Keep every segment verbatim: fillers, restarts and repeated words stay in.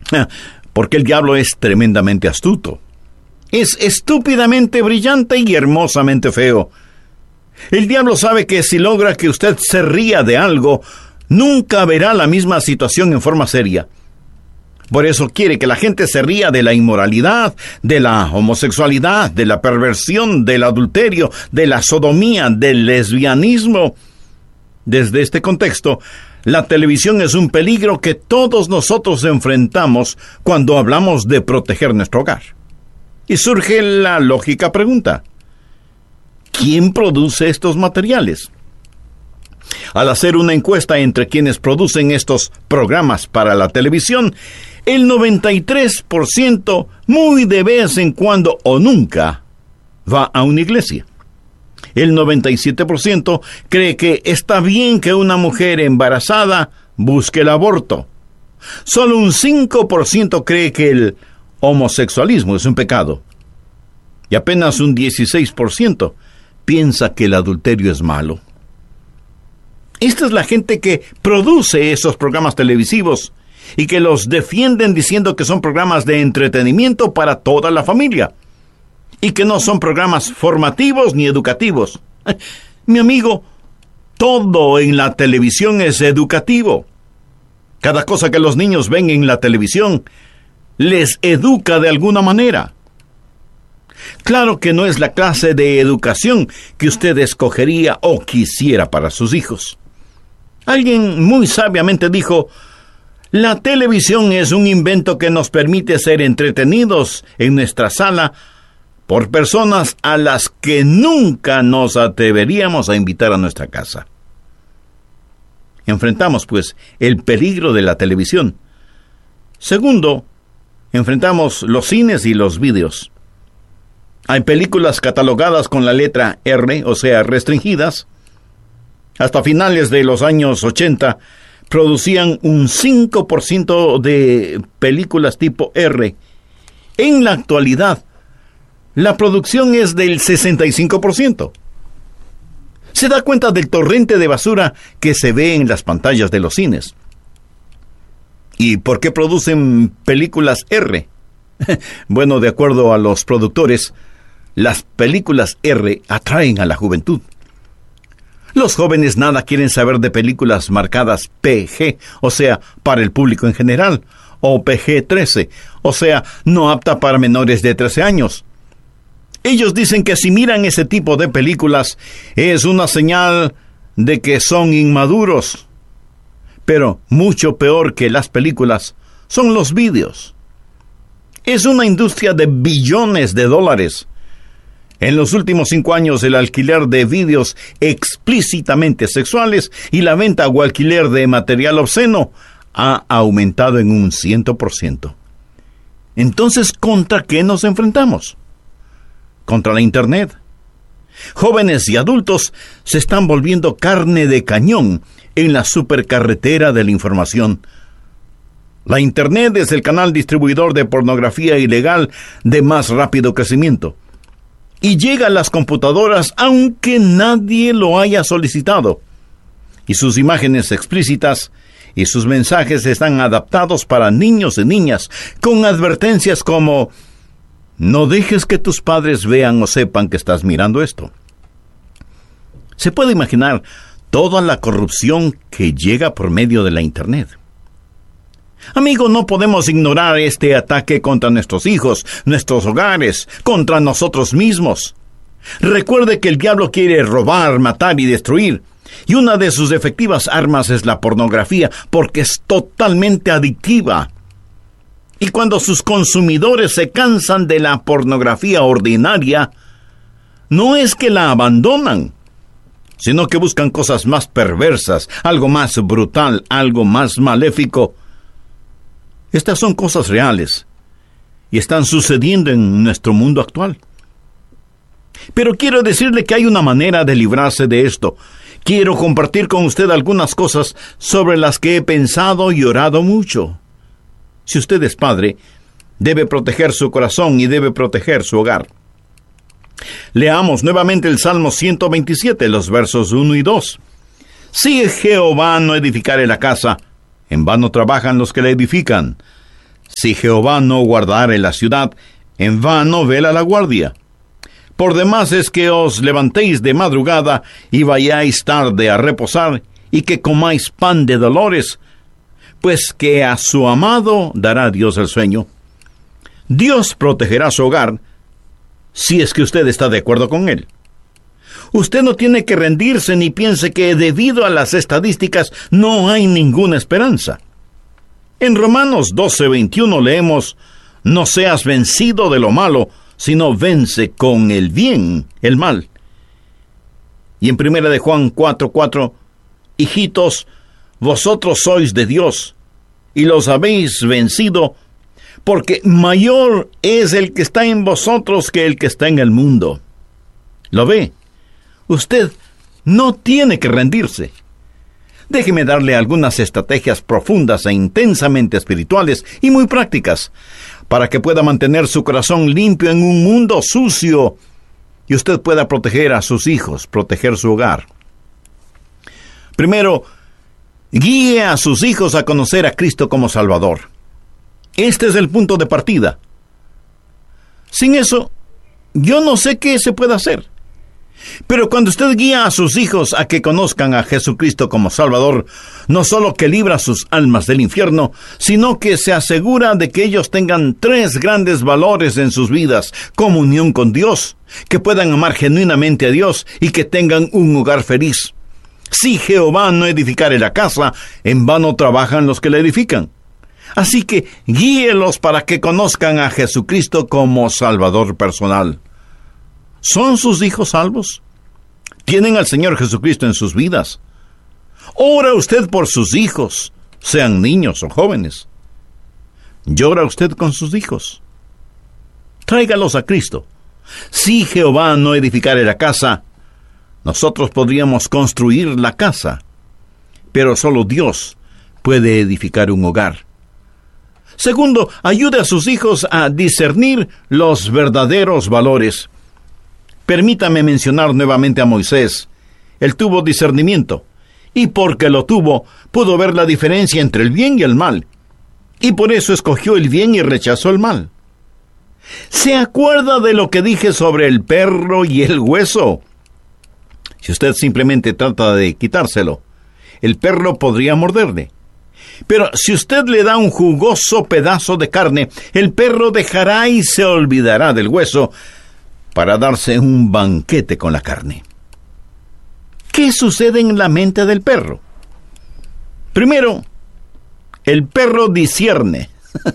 Porque el diablo es tremendamente astuto. Es estúpidamente brillante y hermosamente feo. El diablo sabe que si logra que usted se ría de algo, nunca verá la misma situación en forma seria. Por eso quiere que la gente se ría de la inmoralidad, de la homosexualidad, de la perversión, del adulterio, de la sodomía, del lesbianismo. Desde este contexto, la televisión es un peligro que todos nosotros enfrentamos cuando hablamos de proteger nuestro hogar. Y surge la lógica pregunta: ¿quién produce estos materiales? Al hacer una encuesta entre quienes producen estos programas para la televisión, el noventa y tres por ciento muy de vez en cuando o nunca va a una iglesia. El noventa y siete por ciento cree que está bien que una mujer embarazada busque el aborto. Solo un cinco por ciento cree que el homosexualismo es un pecado. Y apenas un dieciséis por ciento piensa que el adulterio es malo. Esta es la gente que produce esos programas televisivos y que los defienden diciendo que son programas de entretenimiento para toda la familia y que no son programas formativos ni educativos. Mi amigo, todo en la televisión es educativo. Cada cosa que los niños ven en la televisión les educa de alguna manera. Claro que no es la clase de educación que usted escogería o quisiera para sus hijos. Alguien muy sabiamente dijo: la televisión es un invento que nos permite ser entretenidos en nuestra sala por personas a las que nunca nos atreveríamos a invitar a nuestra casa. Enfrentamos, pues, el peligro de la televisión. Segundo, enfrentamos los cines y los vídeos. Hay películas catalogadas con la letra R, o sea, restringidas. Hasta finales de los años ochenta, producían un cinco por ciento de películas tipo R. En la actualidad, la producción es del sesenta y cinco por ciento. Se da cuenta del torrente de basura que se ve en las pantallas de los cines. ¿Y por qué producen películas R? Bueno, de acuerdo a los productores, las películas R atraen a la juventud. Los jóvenes nada quieren saber de películas marcadas P G, o sea, para el público en general, o P G trece, o sea, no apta para menores de trece años. Ellos dicen que si miran ese tipo de películas es una señal de que son inmaduros. Pero mucho peor que las películas son los vídeos. Es una industria de billones de dólares. En los últimos cinco años, el alquiler de vídeos explícitamente sexuales y la venta o alquiler de material obsceno ha aumentado en un cien por ciento. Entonces, ¿contra qué nos enfrentamos? Contra la Internet. Jóvenes y adultos se están volviendo carne de cañón en la supercarretera de la información. La Internet es el canal distribuidor de pornografía ilegal de más rápido crecimiento. Y llega a las computadoras aunque nadie lo haya solicitado. Y sus imágenes explícitas y sus mensajes están adaptados para niños y niñas, con advertencias como: no dejes que tus padres vean o sepan que estás mirando esto. Se puede imaginar toda la corrupción que llega por medio de la Internet. Amigo, no podemos ignorar este ataque contra nuestros hijos, nuestros hogares, contra nosotros mismos. Recuerde que el diablo quiere robar, matar y destruir, y una de sus efectivas armas es la pornografía, porque es totalmente adictiva. Y cuando sus consumidores se cansan de la pornografía ordinaria, no es que la abandonan, sino que buscan cosas más perversas, algo más brutal, algo más maléfico. Estas son cosas reales y están sucediendo en nuestro mundo actual. Pero quiero decirle que hay una manera de librarse de esto. Quiero compartir con usted algunas cosas sobre las que he pensado y orado mucho. Si usted es padre, debe proteger su corazón y debe proteger su hogar. Leamos nuevamente el Salmo ciento veintisiete, los versos uno y dos. Si Jehová no edificare la casa, en vano trabajan los que la edifican. Si Jehová no guardare la ciudad, en vano vela la guardia. Por demás es que os levantéis de madrugada y vayáis tarde a reposar, y que comáis pan de dolores, pues que a su amado dará Dios el sueño. Dios protegerá su hogar, si es que usted está de acuerdo con él. Usted no tiene que rendirse ni piense que debido a las estadísticas no hay ninguna esperanza. En Romanos doce veintiuno leemos: no seas vencido de lo malo, sino vence con el bien el mal. Y en primera de Juan cuatro cuatro, hijitos, vosotros sois de Dios, y los habéis vencido, porque mayor es el que está en vosotros que el que está en el mundo. ¿Lo ve? Usted no tiene que rendirse. Déjeme darle algunas estrategias profundas e intensamente espirituales y muy prácticas para que pueda mantener su corazón limpio en un mundo sucio y usted pueda proteger a sus hijos, proteger su hogar. Primero, guíe a sus hijos a conocer a Cristo como Salvador. Este es el punto de partida. Sin eso, yo no sé qué se puede hacer. Pero cuando usted guía a sus hijos a que conozcan a Jesucristo como Salvador, no solo que libra sus almas del infierno, sino que se asegura de que ellos tengan tres grandes valores en sus vidas: comunión con Dios, que puedan amar genuinamente a Dios y que tengan un hogar feliz. Si Jehová no edificare la casa, en vano trabajan los que la edifican. Así que guíelos para que conozcan a Jesucristo como Salvador personal. ¿Son sus hijos salvos? ¿Tienen al Señor Jesucristo en sus vidas? ¿Ora usted por sus hijos, sean niños o jóvenes? ¿Llora usted con sus hijos? Tráigalos a Cristo. Si Jehová no edificare la casa, nosotros podríamos construir la casa, pero solo Dios puede edificar un hogar. Segundo, ayude a sus hijos a discernir los verdaderos valores. Permítame mencionar nuevamente a Moisés. Él tuvo discernimiento, y porque lo tuvo, pudo ver la diferencia entre el bien y el mal, y por eso escogió el bien y rechazó el mal. ¿Se acuerda de lo que dije sobre el perro y el hueso? Si usted simplemente trata de quitárselo, el perro podría morderle. Pero si usted le da un jugoso pedazo de carne, el perro dejará y se olvidará del hueso para darse un banquete con la carne. ¿Qué sucede en la mente del perro? Primero, el perro discierne.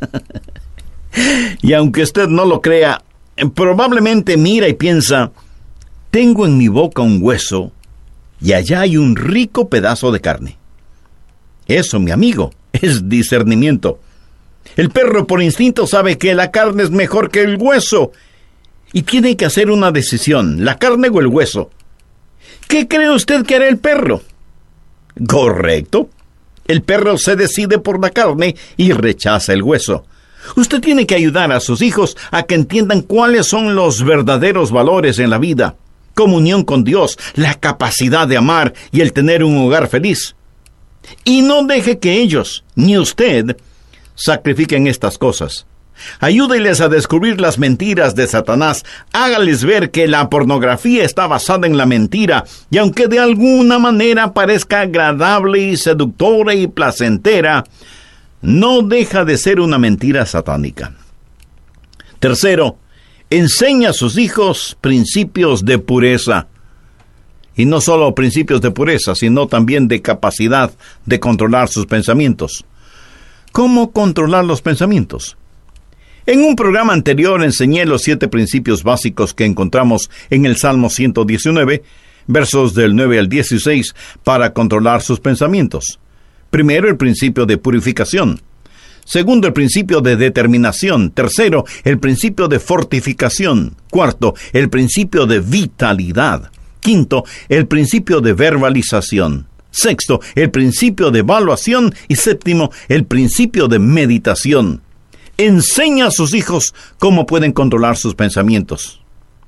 Y aunque usted no lo crea, probablemente mira y piensa: tengo en mi boca un hueso y allá hay un rico pedazo de carne. Eso, mi amigo, es discernimiento. El perro por instinto sabe que la carne es mejor que el hueso y tiene que hacer una decisión: la carne o el hueso. ¿Qué cree usted que hará el perro? Correcto. El perro se decide por la carne y rechaza el hueso. Usted tiene que ayudar a sus hijos a que entiendan cuáles son los verdaderos valores en la vida: comunión con Dios, la capacidad de amar y el tener un hogar feliz. Y no deje que ellos, ni usted, sacrifiquen estas cosas. Ayúdeles a descubrir las mentiras de Satanás. Hágales ver que la pornografía está basada en la mentira, y aunque de alguna manera parezca agradable y seductora y placentera, no deja de ser una mentira satánica. Tercero, enseña a sus hijos principios de pureza. Y no solo principios de pureza, sino también de capacidad de controlar sus pensamientos. ¿Cómo controlar los pensamientos? En un programa anterior enseñé los siete principios básicos que encontramos en el Salmo ciento diecinueve, versos del nueve al dieciséis, para controlar sus pensamientos. Primero, el principio de purificación. Segundo, el principio de determinación. Tercero, el principio de fortificación. Cuarto, el principio de vitalidad. Quinto, el principio de verbalización. Sexto, el principio de evaluación. Y séptimo, el principio de meditación. Enseña a sus hijos cómo pueden controlar sus pensamientos.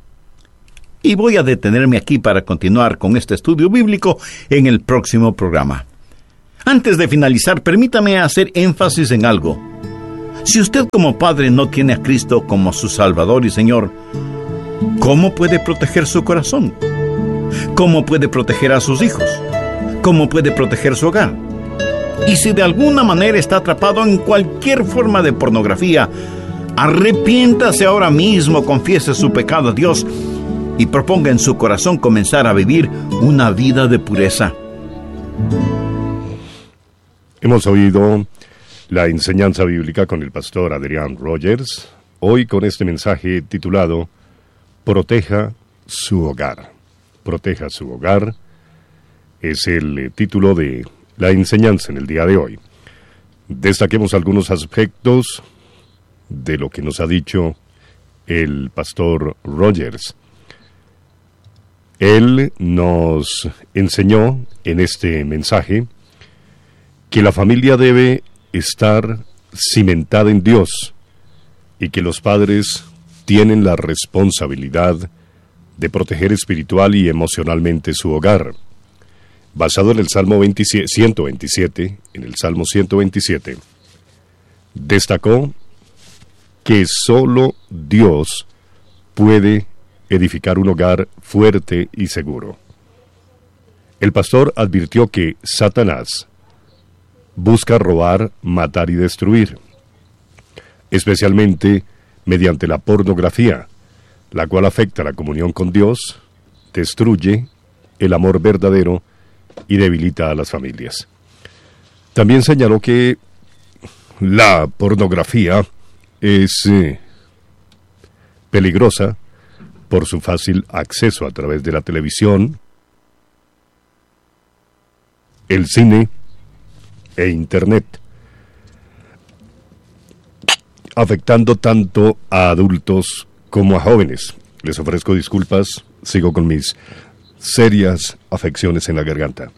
Y voy a detenerme aquí para continuar con este estudio bíblico en el próximo programa. Antes de finalizar, permítame hacer énfasis en algo. Si usted como padre no tiene a Cristo como su Salvador y Señor, ¿cómo puede proteger su corazón? ¿Cómo puede proteger a sus hijos? ¿Cómo puede proteger su hogar? Y si de alguna manera está atrapado en cualquier forma de pornografía, arrepiéntase ahora mismo, confiese su pecado a Dios y proponga en su corazón comenzar a vivir una vida de pureza. Hemos oído la enseñanza bíblica con el pastor Adrián Rogers, hoy con este mensaje titulado Proteja su hogar. Proteja su hogar es el eh, título de la enseñanza en el día de hoy. Destaquemos algunos aspectos de lo que nos ha dicho el pastor Rogers. Él nos enseñó en este mensaje que la familia debe estar cimentada en Dios y que los padres tienen la responsabilidad de proteger espiritual y emocionalmente su hogar. Basado en el Salmo ciento veintisiete, en el Salmo ciento veintisiete, destacó que solo Dios puede edificar un hogar fuerte y seguro. El pastor advirtió que Satanás busca robar, matar y destruir, especialmente mediante la pornografía, la cual afecta la comunión con Dios, destruye el amor verdadero y debilita a las familias. También señaló que la pornografía es eh, peligrosa por su fácil acceso a través de la televisión, el cine e Internet, afectando tanto a adultos como a jóvenes. Les ofrezco disculpas, sigo con mis serias afecciones en la garganta.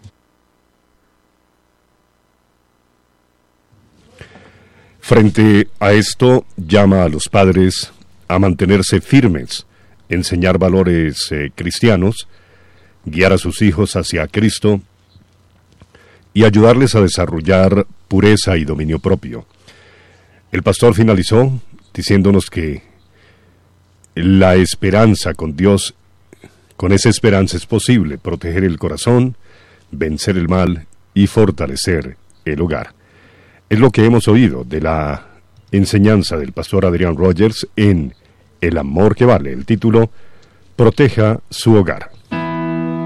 Frente a esto, llama a los padres a mantenerse firmes, enseñar valores eh, cristianos, guiar a sus hijos hacia Cristo y ayudarles a desarrollar pureza y dominio propio. El pastor finalizó diciéndonos que la esperanza con Dios, con esa esperanza es posible proteger el corazón, vencer el mal y fortalecer el hogar. Es lo que hemos oído de la enseñanza del pastor Adrián Rogers en El amor que vale, el título Proteja su hogar.